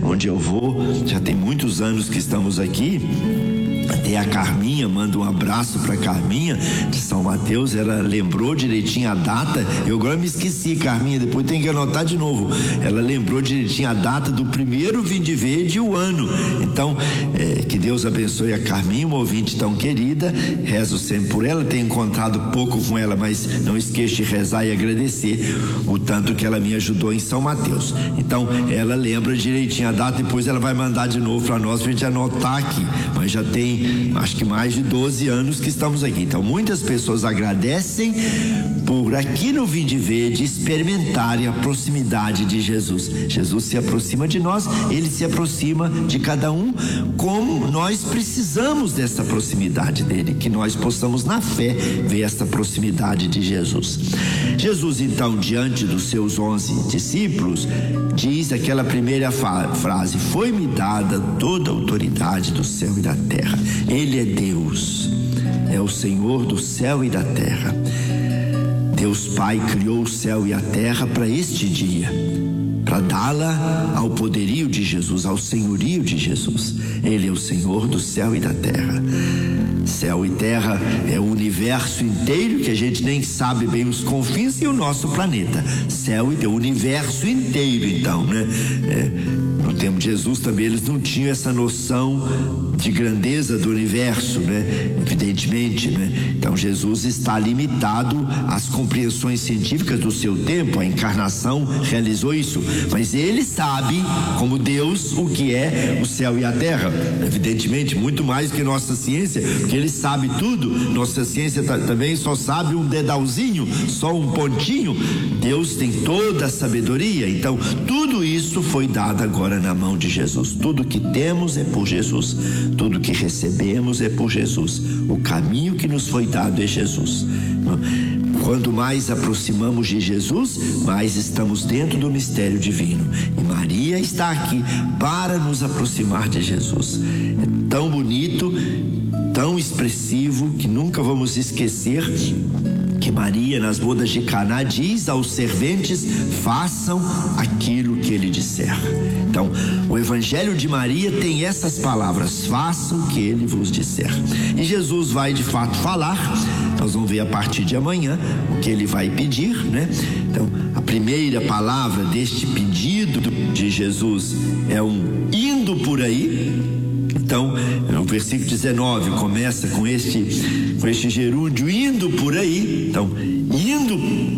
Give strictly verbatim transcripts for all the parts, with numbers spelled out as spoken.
onde eu vou, já tem muitos anos que estamos aqui. Até a Carminha, manda um abraço para Carminha de São Mateus. Ela lembrou direitinho a data. Eu agora me esqueci, Carminha, depois tem que anotar de novo. Ela lembrou direitinho a data do primeiro Vinde Verde e o ano. Então, é, que Deus abençoe a Carminha, uma ouvinte tão querida. Rezo sempre por ela. Tenho encontrado pouco com ela, mas não esqueça de rezar e agradecer o tanto que ela me ajudou em São Mateus. Então, ela lembra direitinho a data. Depois ela vai mandar de novo para nós, para a gente anotar aqui. Mas já tem acho que mais de doze anos que estamos aqui. Então muitas pessoas agradecem por aqui no Vinde Verde experimentarem a proximidade de Jesus. Jesus se aproxima de nós, ele se aproxima de cada um, como nós precisamos dessa proximidade dele, que nós possamos na fé ver essa proximidade de Jesus. Jesus então, diante dos seus onze discípulos, diz aquela primeira frase: foi-me dada toda a autoridade do céu e da terra. Ele é Deus, é o Senhor do céu e da terra. Deus Pai criou o céu e a terra para este dia, para dá-la ao poderio de Jesus, ao senhorio de Jesus. Ele é o Senhor do céu e da terra. Céu e terra é o universo inteiro, que a gente nem sabe bem os confins, e o nosso planeta. Céu e terra, o universo inteiro, então, né? É, no tempo de Jesus também eles não tinham essa noção de grandeza do universo, né? Evidentemente, né? Então Jesus está limitado às compreensões científicas do seu tempo. A encarnação realizou isso, mas ele sabe, como Deus, o que é o céu e a terra. Evidentemente, muito mais que nossa ciência, porque ele sabe tudo. Nossa ciência tá, também só sabe um dedalzinho, só um pontinho. Deus tem toda a sabedoria. Então tudo isso foi dado agora na mão de Jesus. Tudo que temos é por Jesus, tudo que recebemos é por Jesus. O caminho que nos foi dado é Jesus. Quanto mais aproximamos de Jesus, mais estamos dentro do mistério divino. E Maria está aqui para nos aproximar de Jesus. É tão bonito, tão expressivo, que nunca vamos esquecer que Maria, nas bodas de Caná, diz aos serventes: façam aquilo que ele disser. Então, o Evangelho de Maria tem essas palavras: façam o que ele vos disser. E Jesus vai de fato falar. Nós vamos ver a partir de amanhã o que ele vai pedir, né? Então, a primeira palavra deste pedido de Jesus é um indo por aí. Então, o versículo dezenove começa com este, com este gerúndio, indo por aí. Então, indo,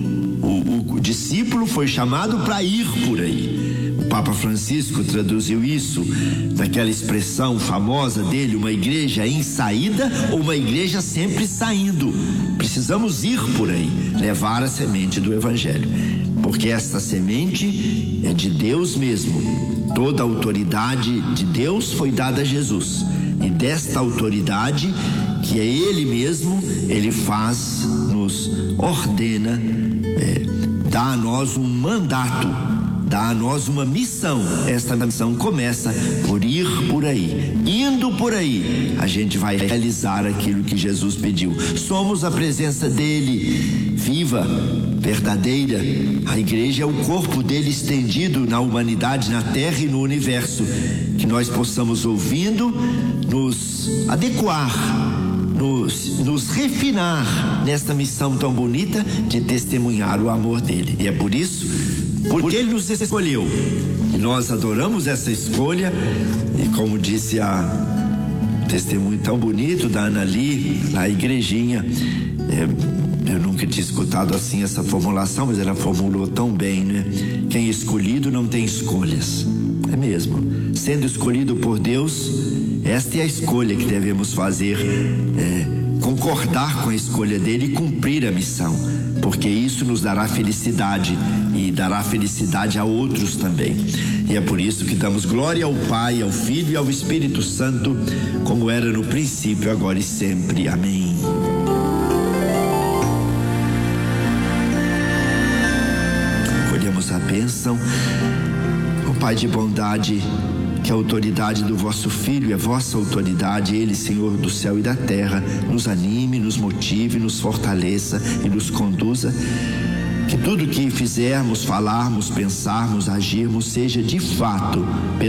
o, o discípulo foi chamado para ir por aí. O Papa Francisco traduziu isso naquela expressão famosa dele: uma igreja em saída ou uma igreja sempre saindo. Precisamos ir por aí, levar a semente do Evangelho, porque esta semente é de Deus mesmo. Toda a autoridade de Deus foi dada a Jesus, e desta autoridade, que é Ele mesmo, Ele faz, nos ordena, é, dá a nós um mandato, dá a nós uma missão. Esta missão começa por ir por aí. Indo por aí, a gente vai realizar aquilo que Jesus pediu. Somos a presença dele, viva, verdadeira. A igreja é o corpo dele estendido na humanidade, na terra e no universo. Que nós possamos, ouvindo, nos adequar, nos, nos refinar nesta missão tão bonita de testemunhar o amor dele. E é por isso, porque ele nos escolheu, e nós adoramos essa escolha. E como disse a testemunho tão bonito da Ana Lee, na igrejinha, é, eu nunca tinha escutado assim essa formulação, mas ela formulou tão bem, né? Quem é escolhido não tem escolhas. É mesmo. Sendo escolhido por Deus, esta é a escolha que devemos fazer, é, concordar com a escolha dele e cumprir a missão, porque isso nos dará felicidade e dará felicidade a outros também. E é por isso que damos glória ao Pai, ao Filho e ao Espírito Santo, como era no princípio, agora e sempre. Amém. Colhemos a bênção. O Pai de bondade, que a autoridade do vosso Filho é vossa autoridade, Ele, Senhor do céu e da terra, nos anime, nos motive, nos fortaleça e nos conduza. Que tudo que fizermos, falarmos, pensarmos, agirmos, seja de fato